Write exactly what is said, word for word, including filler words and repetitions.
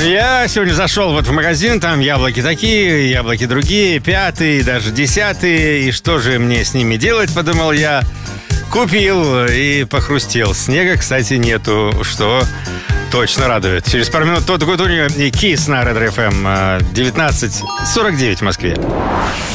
Я сегодня зашел вот в магазин, там яблоки такие, яблоки другие, пятые, даже десятые. И что же мне с ними делать, подумал я. Купил и похрустел. Снега, кстати, нету, что точно радует. Через пару минут тот Гутунью и Кис на Red эф эм. девятнадцать сорок девять в Москве.